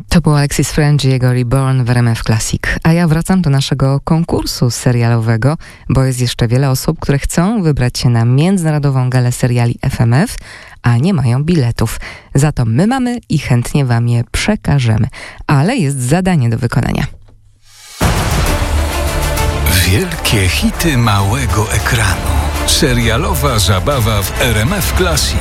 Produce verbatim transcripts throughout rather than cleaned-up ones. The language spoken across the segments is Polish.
To był Alexis French i jego Reborn w R M F Classic. A ja wracam do naszego konkursu serialowego, bo jest jeszcze wiele osób, które chcą wybrać się na Międzynarodową Galę Seriali F M F, a nie mają biletów. Za to my mamy i chętnie wam je przekażemy. Ale jest zadanie do wykonania. Wielkie hity małego ekranu. Serialowa zabawa w R M F Classic.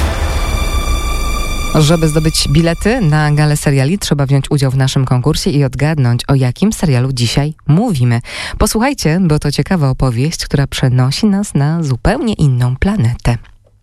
Żeby zdobyć bilety na galę seriali, trzeba wziąć udział w naszym konkursie i odgadnąć, o jakim serialu dzisiaj mówimy. Posłuchajcie, bo to ciekawa opowieść, która przenosi nas na zupełnie inną planetę.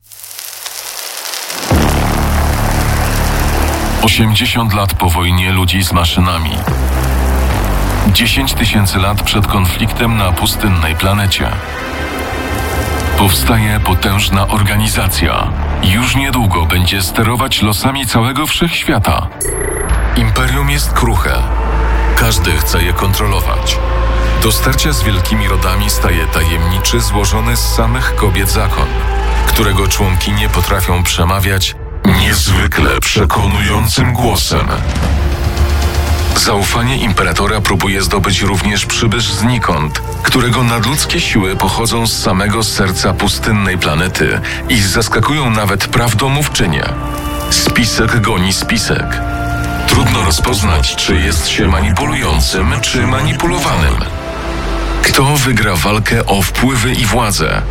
osiemdziesiąt lat po wojnie ludzi z maszynami. dziesięć tysięcy lat przed konfliktem na pustynnej planecie. Powstaje potężna organizacja. Już niedługo będzie sterować losami całego wszechświata. Imperium jest kruche. Każdy chce je kontrolować. Do starcia z wielkimi rodami staje tajemniczy, złożony z samych kobiet zakon, którego członkinie potrafią przemawiać niezwykle przekonującym głosem. Zaufanie imperatora próbuje zdobyć również przybysz znikąd, którego nadludzkie siły pochodzą z samego serca pustynnej planety i zaskakują nawet prawdomówczynię. Spisek goni spisek. Trudno rozpoznać, czy jest się manipulującym, czy manipulowanym. Kto wygra walkę o wpływy i władzę?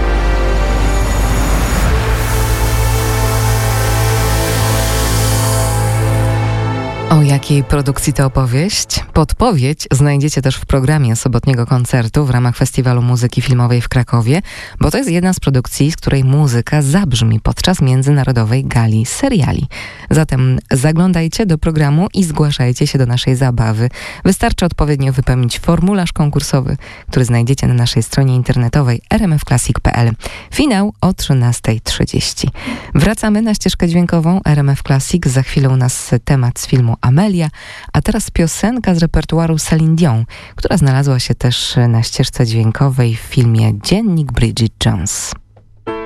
O jakiej produkcji to opowieść? Podpowiedź znajdziecie też w programie sobotniego koncertu w ramach Festiwalu Muzyki Filmowej w Krakowie, bo to jest jedna z produkcji, z której muzyka zabrzmi podczas Międzynarodowej Gali Seriali. Zatem zaglądajcie do programu i zgłaszajcie się do naszej zabawy. Wystarczy odpowiednio wypełnić formularz konkursowy, który znajdziecie na naszej stronie internetowej r m f classic kropka p l. Finał o trzynasta trzydzieści. Wracamy na ścieżkę dźwiękową R M F Classic. Za chwilę u nas temat z filmu Amelia, a teraz piosenka z repertuaru Celine Dion, która znalazła się też na ścieżce dźwiękowej w filmie Dziennik Bridget Jones.